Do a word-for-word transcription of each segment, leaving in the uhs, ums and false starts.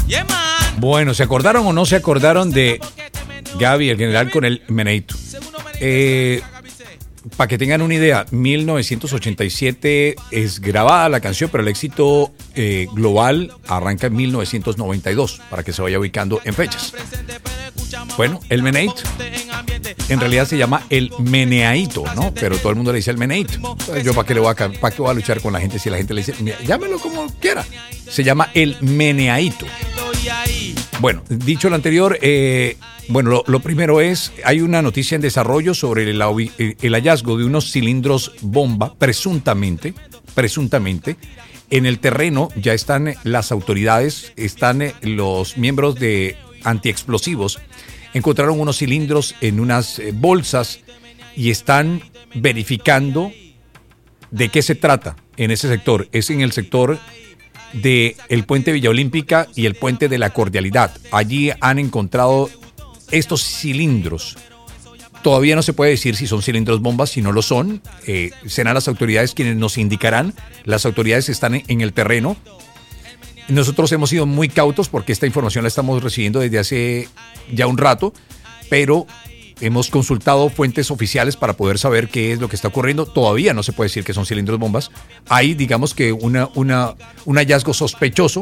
Bueno, ¿se acordaron o no se acordaron de Gaby, el general con el meneíto? Eh, para que tengan una idea, mil novecientos ochenta y siete es grabada la canción, pero el éxito eh, global arranca en mil novecientos noventa y dos, para que se vaya ubicando en fechas. Bueno, el meneíto en realidad se llama el meneadito, ¿no? Pero todo el mundo le dice el meneíto. Entonces, yo para qué le voy a, para qué voy a luchar con la gente si la gente le dice, llámelo como quiera. Se llama el meneadito. Bueno, dicho lo anterior, eh, bueno, lo, lo primero es, hay una noticia en desarrollo sobre el, el hallazgo de unos cilindros bomba, presuntamente, presuntamente, en el terreno. Ya están las autoridades, están los miembros de antiexplosivos, encontraron unos cilindros en unas bolsas y están verificando de qué se trata en ese sector. Es en el sector de el puente Villa Olímpica y el puente de la Cordialidad. Allí han encontrado estos cilindros. Todavía no se puede decir si son cilindros bombas, si no lo son. Eh, serán las autoridades quienes nos indicarán. Las autoridades están en, en el terreno. Nosotros hemos sido muy cautos porque esta información la estamos recibiendo desde hace ya un rato, pero hemos consultado fuentes oficiales para poder saber qué es lo que está ocurriendo. Todavía no se puede decir que son cilindros bombas. Hay, digamos que una, una, un hallazgo sospechoso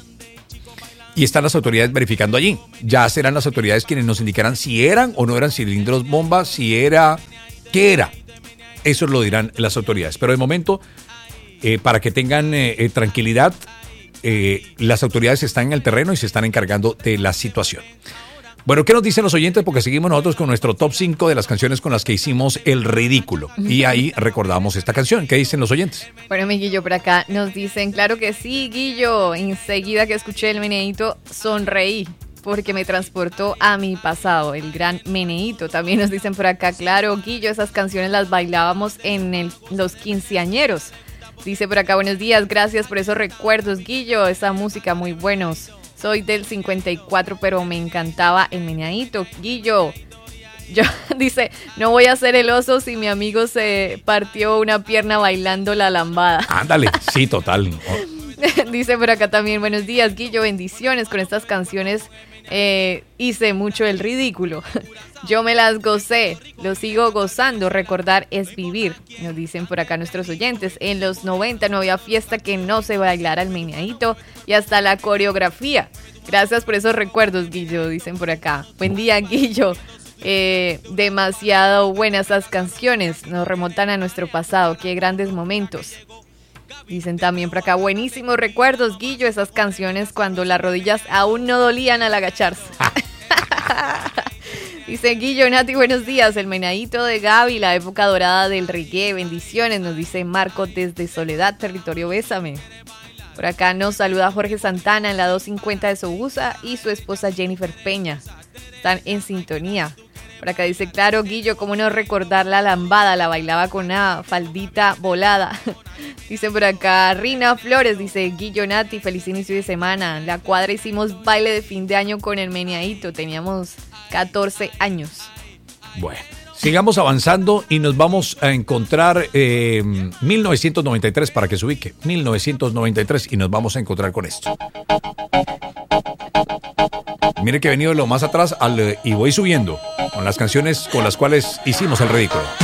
y están las autoridades verificando allí. Ya serán las autoridades quienes nos indicarán si eran o no eran cilindros bombas, si era, qué era. Eso lo dirán las autoridades. Pero de momento, eh, para que tengan eh, eh, tranquilidad, eh, las autoridades están en el terreno y se están encargando de la situación. Bueno, ¿qué nos dicen los oyentes? Porque seguimos nosotros con nuestro top cinco de las canciones con las que hicimos el ridículo. Y ahí recordamos esta canción. ¿Qué dicen los oyentes? Bueno, mi Guillo, por acá nos dicen, claro que sí, Guillo. Enseguida que escuché el meneíto, sonreí porque me transportó a mi pasado, el gran meneíto. También nos dicen por acá, claro, Guillo, esas canciones las bailábamos en el, los quinceañeros. Dice por acá, buenos días, gracias por esos recuerdos, Guillo, esa música muy buenos. Soy del cincuenta y cuatro, pero me encantaba el meneadito. Guillo, yo, dice, no voy a hacer el oso si mi amigo se partió una pierna bailando la lambada. Ándale, sí, total. Dice por acá también, buenos días, Guillo, bendiciones. Con estas canciones eh, hice mucho el ridículo. Yo me las gocé, lo sigo gozando, recordar es vivir. Nos dicen por acá nuestros oyentes, en los noventa no había fiesta que no se bailara el meneadito y hasta la coreografía. Gracias por esos recuerdos, Guillo, dicen por acá. Buen día, Guillo. Eh, demasiado buenas esas canciones, nos remontan a nuestro pasado, qué grandes momentos. Dicen también por acá, buenísimos recuerdos, Guillo, esas canciones cuando las rodillas aún no dolían al agacharse. Dice Guillo, Nati, buenos días, el meneadito de Gaby, la época dorada del reggae, bendiciones, nos dice Marco desde Soledad, territorio Bésame. Por acá nos saluda Jorge Santana en la doscientos cincuenta de Sobusa y su esposa Jennifer Peña, están en sintonía. Por acá dice, claro, Guillo, cómo no recordar la lambada, la bailaba con una faldita volada. Dice por acá, Rina Flores, dice, Guillo, Nati, feliz inicio de semana. La cuadra hicimos baile de fin de año con el meneadito, teníamos catorce años. Bueno, sigamos avanzando y nos vamos a encontrar eh, mil novecientos noventa y tres para que se ubique. mil novecientos noventa y tres y nos vamos a encontrar con esto. Mire que he venido de lo más atrás al, y voy subiendo con las canciones con las cuales hicimos el ridículo.